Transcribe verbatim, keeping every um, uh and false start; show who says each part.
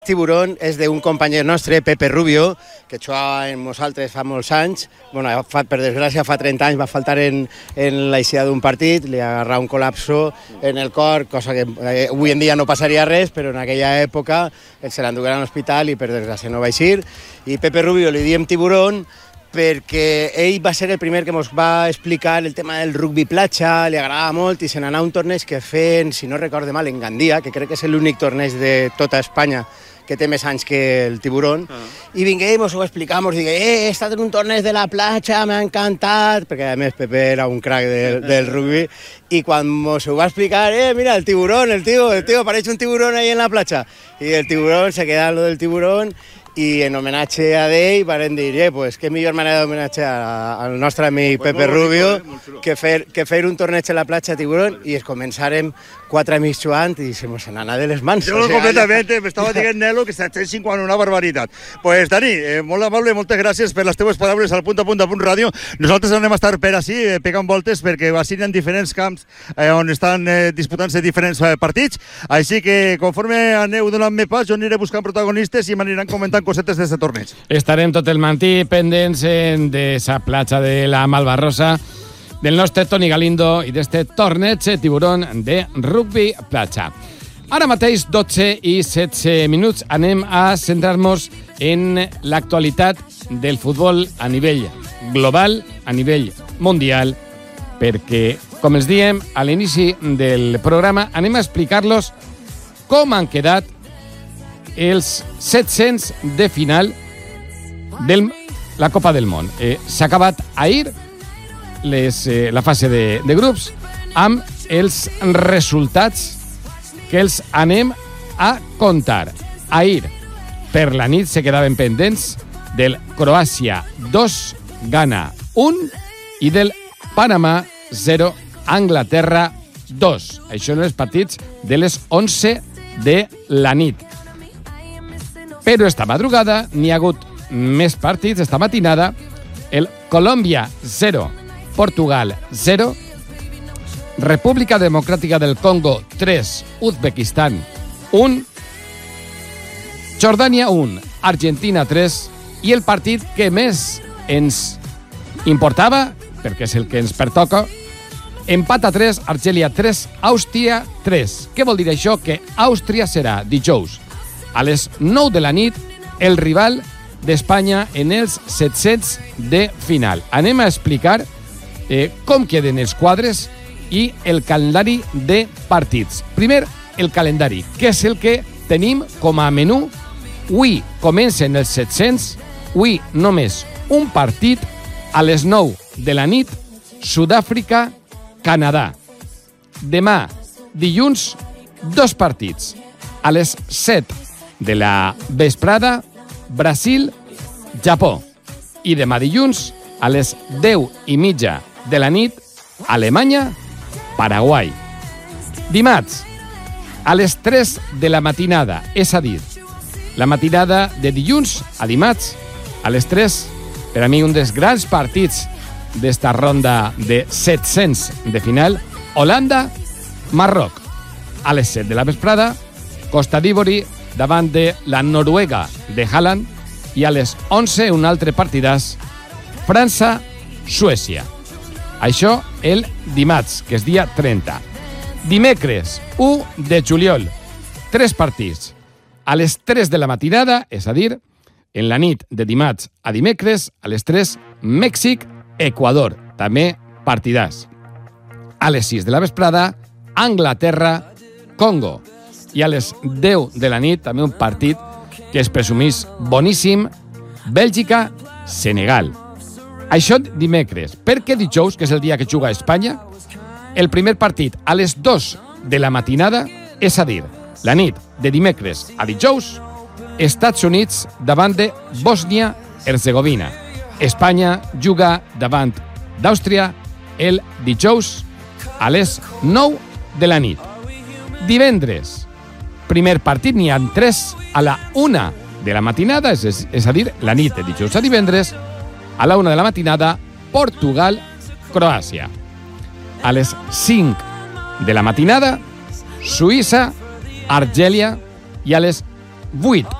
Speaker 1: Tiburón és d'un company nostre, Pepe Rubio, que juga amb nosaltres fa molts anys. Bueno, fa, per desgràcia, fa trenta anys va faltar en, en l'aixida d'un partit, li agarrà un col·lapso en el cor, cosa que eh, avui en dia no passaria res, però en aquella època el se l'endugueren a l'hospital i per desgràcia no va eixir. I Pepe Rubio li diem Tiburón perquè ell va ser el primer que ens va explicar el tema del rugby platja, li agradava molt i se n'anà a un torneig que feien, si no recorde mal, en Gandia, que crec que és l'únic torneig de tota Espanya que té més anys que el Tiburón, uh -huh. i vingué, mos ho explicà, mos digué, eh, he estat en un torneig de la platja, m'ha encantat, perquè a més Pepe era un crac del, del rugby, i quan mos ho va explicar, eh, mira, el Tiburón, el tío, el tío, pareix un tiburón ahí en la platja, i el Tiburón, se queda en lo del Tiburón, i en homenatge a ell van dir, eh, pues, què millor manera d'homenatge al nostre amic pues Pepe Rubio eh, que, fer, que fer un torneig a la platja Tiburón, i es començarem quatre amics jugant i se mos n'anà de les mans.
Speaker 2: Jo o sea, completamente, ja... m'estava dient Nelo que set-cents cinquanta, una barbaritat. Pues Dani, eh, molt amable, moltes gràcies per les teves paraules al Punt a Punt a Punt Ràdio. Nosaltres anem a estar per així, eh, pegant voltes, perquè així hi ha diferents camps eh, on estan eh, disputant-se diferents eh, partits, així que conforme aneu donant-me pas, jo aniré buscant protagonistes i m'aniran comentant cosetes d'aquest torneig.
Speaker 3: Estarem tot el matí pendents de esa platja de la Malvarrosa, del nostre Toni Galindo i d'este torneig Tiburón de rugby platja. Ara mateix, dotze i setze minuts, anem a centrar-nos en l'actualitat del futbol a nivell global, a nivell mundial, perquè, com els diem a l'inici del programa, anem a explicar-los com han quedat els set-cents de final de la Copa del Món. Eh, S'ha acabat ahir les, eh, la fase de, de grups amb els resultats que els anem a contar. Ahir, per la nit, se quedaven pendents del Croàcia dos, Ghana un i del Panamà zero, Anglaterra dos. Això en els partits de les onze de la nit. Però esta madrugada n'hi ha hagut més partits. Esta matinada, el Colòmbia zero, Portugal zero, República Democràtica del Congo tres, Uzbekistan un, Jordània un, Argentina tres, i el partit que més ens importava, perquè és el que ens pertoca, empat a tres, Argèlia tres, Àustria tres. Què vol dir això? Que Àustria serà dijous a les nou de la nit el rival d'Espanya en els set-cents de final. Anem a explicar eh, com queden els quadres i el calendari de partits. Primer, el calendari, que és el que tenim com a menú. Avui comencen els set-cents, avui només un partit a les nou de la nit, Sud-àfrica, Canadà. Demà, dilluns, dos partits. A les set de la vesprada, Brasil, Japó. I demà dilluns, a les deu i mitja de la nit, Alemanya, Paraguai. Dimarts, a les tres de la matinada, és a dir, la matinada de dilluns a dimarts, a les tres, per a mi un dels grans partits d'esta ronda de set-cents de final, Holanda, Marroc. A les set de la vesprada, Costa d'Ivori davant de la Noruega de Haaland, i a les onze un altre partidàs, França, Suècia. Això el dimarts, que és dia trenta. Dimecres, u de juliol, tres partits. A les tres de la matinada, és a dir, en la nit de dimarts a dimecres, a les tres, Mèxic, Equador, també partidàs. A les sis de la vesprada, Anglaterra, Congo. I a les deu de la nit, també un partit que es presumís boníssim, Bèlgica, Senegal. Això dimecres. Perquè dijous, que és el dia que juga a Espanya, el primer partit a les dos de la matinada, és a dir, la nit de dimecres a dijous, Estats Units davant de Bòsnia-Herzegovina. Espanya juga davant d'Àustria el dijous a les nou de la nit. Divendres, primer partit, n'hi ha tres a la una de la matinada, és, és a dir, la nit de dijous a divendres, a la una de la matinada, Portugal-Croàcia. A les cinc de la matinada, Suïssa, Argèlia, i a les vuit.